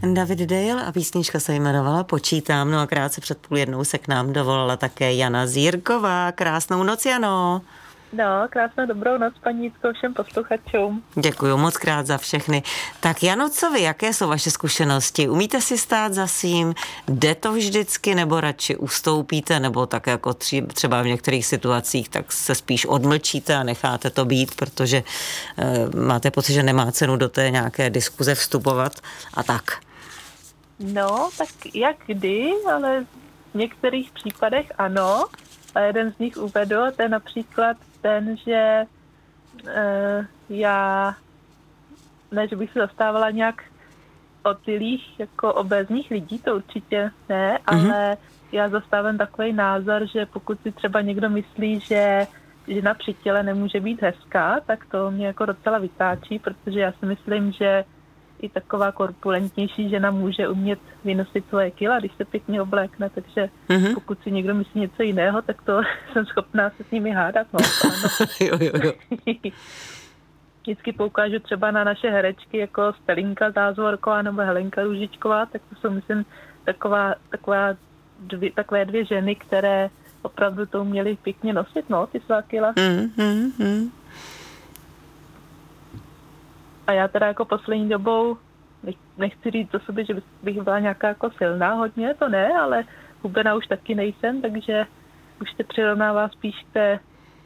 David Dale a písnička se jmenovala Počítám, no a krátce před 12:30 se k nám dovolala také Jana Zírková. Krásnou noc, Jano. No, krásnou dobrou noc, paní Jitko, všem posluchačům. Děkuju moc krát za všechny. Tak Jano, co vy, jaké jsou vaše zkušenosti? Umíte si stát za svým? Jde to vždycky, nebo radši ustoupíte, nebo tak jako třeba v některých situacích, tak se spíš odmlčíte a necháte to být, protože máte pocit, že nemá cenu do té nějaké diskuze vstupovat a tak? No, tak jak kdy, ale v některých případech ano. A jeden z nich uvedu, to je například ten, že já, ne, že bych se zastávala nějak otilých jako obézních lidí, to určitě ne, ale já zastávám takový názor, že pokud si třeba někdo myslí, že žena při těle nemůže být hezká, tak to mě jako docela vytáčí, protože já si myslím, že i taková korpulentnější žena může umět vynosit svoje kila, když se pěkně oblékne, takže pokud si někdo myslí něco jiného, tak to jsem schopná se s nimi hádat. No, jo. Vždycky poukážu třeba na naše herečky jako Stelinka Zázvorková nebo Helenka Růžičková, tak to jsou, myslím, takové dvě ženy, které opravdu to uměly pěkně nosit, no, ty svá kila. A já teda jako poslední dobou, nechci říct o sobě, že bych byla nějaká jako silná hodně, to ne, ale hubená už taky nejsem, takže už se přirovnává spíš k té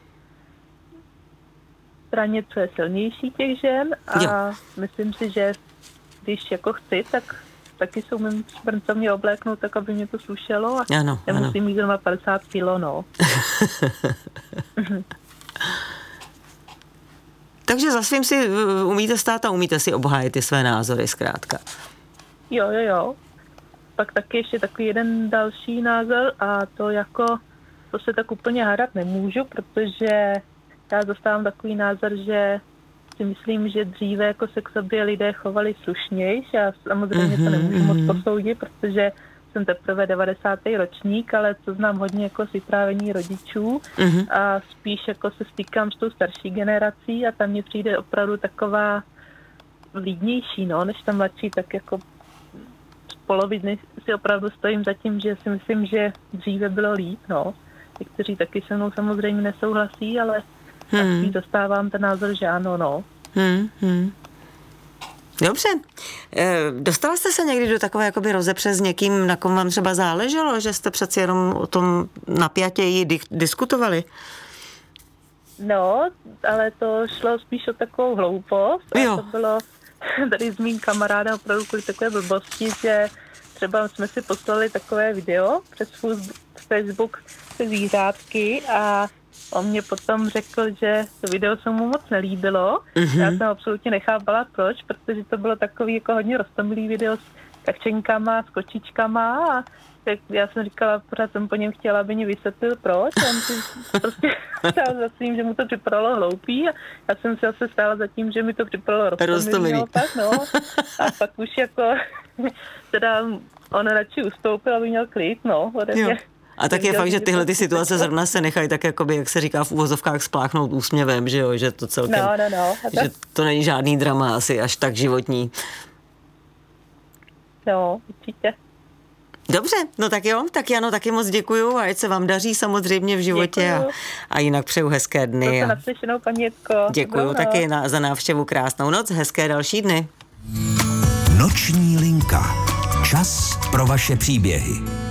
straně, co je silnější těch žen a myslím si, že když jako chci, tak taky se umím sprncovně obléknout tak, aby mě to slušelo a nemusím mít zrovna 50 kilo, no. Takže za svým si umíte stát a umíte si obhájit ty své názory zkrátka. Jo. Pak taky ještě takový jeden další názor a to se tak úplně hádat nemůžu, protože já zastávám takový názor, že si myslím, že dříve jako se k sobě lidé chovali slušnější. Já samozřejmě to nemůžu moc posoudit, protože jsem teprve 90. ročník, ale to znám hodně jako z vyprávění rodičů a spíš jako se stýkám s tou starší generací a tam mně přijde opravdu taková vlídnější, no, než ta mladší, tak jako z poloviny si opravdu stojím za tím, že si myslím, že dříve bylo líp, no. Někteří taky se mnou samozřejmě nesouhlasí, ale taky dostávám ten názor, že ano, no. Dobře. Dostala jste se někdy do takové jakoby rozepře s někým, na kom vám třeba záleželo, že jste přeci jenom o tom napjatěji diskutovali? No, ale to šlo spíš o takovou hloupost. A to bylo tady z mým kamaráda opravdu kvůli takové blbosti, že třeba jsme si poslali takové video přes Facebook se zvířátky a on mě potom řekl, že to video se mu moc nelíbilo. Já jsem absolutně nechápala proč, protože to bylo takový jako hodně roztomilý video s kavčenkama, s kočičkama a tak já jsem říkala, pořád jsem po něm chtěla, aby mě vysvětlil proč. A on si prostě stál za tím, že mu to připadalo hloupý a já jsem si zase stála za tím, že mi to připadalo roztomilý. A pak už jako teda on radši ustoupil, aby měl klid, no, ode mě. A tak je fakt, že tyhle ty situace zrovna se nechají tak jakoby, jak se říká v uvozovkách, spláchnout úsměvem, že jo, že to celkem, že to není žádný drama asi až tak životní. No, určitě. Dobře, no tak jo, tak Jano, taky moc děkuju a ať se vám daří samozřejmě v životě a jinak přeju hezké dny. To naslyšenou, paní Jitko. Děkuju taky za návštěvu, krásnou noc, hezké další dny. Noční linka. Čas pro vaše příběhy.